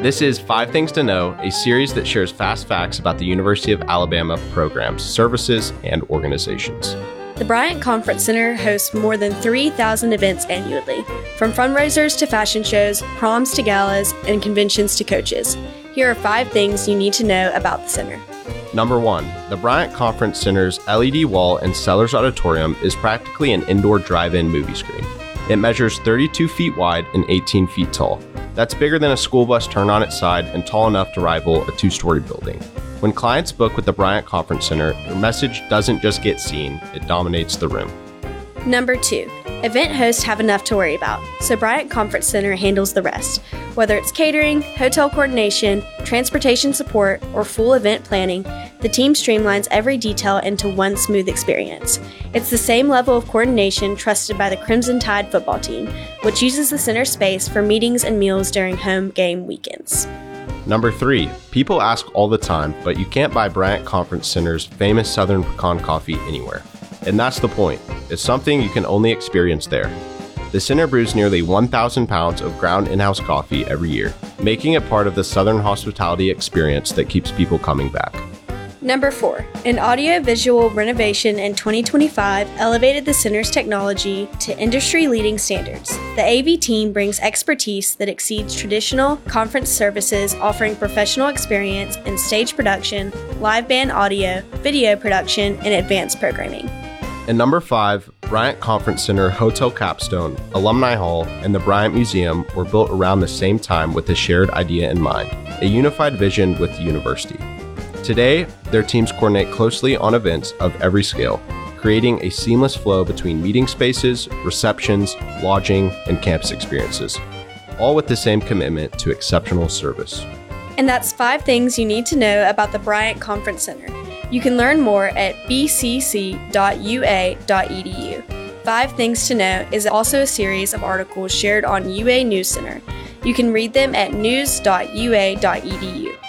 This is 5 Things to Know, a series that shares fast facts about the University of Alabama programs, services, and organizations. The Bryant Conference Center hosts more than 3,000 events annually, from fundraisers to fashion shows, proms to galas, and conventions to coaches. Here are 5 things you need to know about the center. Number 1, the Bryant Conference Center's LED wall in Sellers Auditorium is practically an indoor drive-in movie screen. It measures 32 feet wide and 18 feet tall. That's bigger than a school bus turned on its side and tall enough to rival a 2-story building. When clients book with the Bryant Conference Center, their message doesn't just get seen, it dominates the room. Number 2, event hosts have enough to worry about, so Bryant Conference Center handles the rest. Whether it's catering, hotel coordination, transportation support, or full event planning, the team streamlines every detail into one smooth experience. It's the same level of coordination trusted by the Crimson Tide football team, which uses the center space for meetings and meals during home game weekends. Number 3, people ask all the time, but you can't buy Bryant Conference Center's famous Southern Pecan coffee anywhere. And that's the point. It's something you can only experience there. The center brews nearly 1,000 pounds of ground in-house coffee every year, making it part of the Southern hospitality experience that keeps people coming back. Number 4, an audio-visual renovation in 2025 elevated the center's technology to industry-leading standards. The AV team brings expertise that exceeds traditional conference services, offering professional experience in stage production, live band audio, video production, and advanced programming. And number 5, Bryant Conference Center Hotel Capstone, Alumni Hall, and the Bryant Museum were built around the same time with a shared idea in mind, a unified vision with the university. Today, their teams coordinate closely on events of every scale, creating a seamless flow between meeting spaces, receptions, lodging, and campus experiences, all with the same commitment to exceptional service. And that's 5 things you need to know about the Bryant Conference Center. You can learn more at bcc.ua.edu. 5 Things to Know is also a series of articles shared on UA News Center. You can read them at news.ua.edu.